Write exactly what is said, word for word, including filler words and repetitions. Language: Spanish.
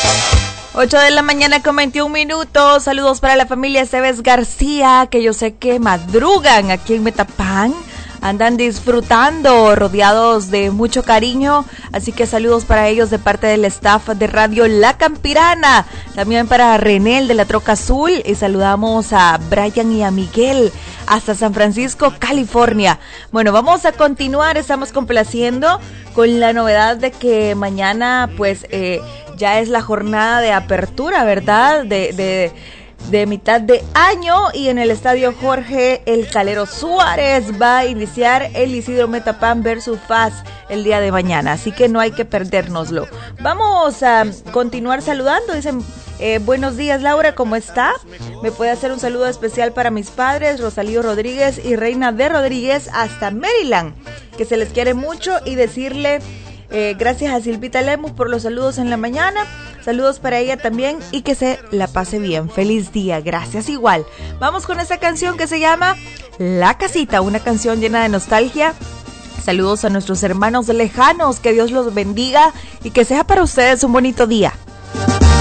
ocho de la mañana con veintiún minutos. Saludos para la familia Esteves García, que yo sé que madrugan aquí en Metapán. Andan disfrutando, rodeados de mucho cariño. Así que saludos para ellos de parte del staff de Radio La Campirana. También para Renel de la Troca Azul. Y saludamos a Brian y a Miguel hasta San Francisco, California. Bueno, vamos a continuar. Estamos complaciendo con la novedad de que mañana pues eh, ya es la jornada de apertura, ¿verdad? De... de de mitad de año, y en el estadio Jorge El Calero Suárez va a iniciar el Isidro Metapán versus F A S el día de mañana, así que no hay que perdérnoslo. Vamos a continuar saludando. Dicen eh, buenos días Laura, ¿cómo está? Me puede hacer un saludo especial para mis padres Rosalío Rodríguez y Reina de Rodríguez hasta Maryland, que se les quiere mucho, y decirle eh, gracias a Silvita Lemus por los saludos en la mañana. Saludos para ella también y que se la pase bien. Feliz día, gracias igual. Vamos con esta canción que se llama La Casita, una canción llena de nostalgia. Saludos a nuestros hermanos lejanos, que Dios los bendiga y que sea para ustedes un bonito día.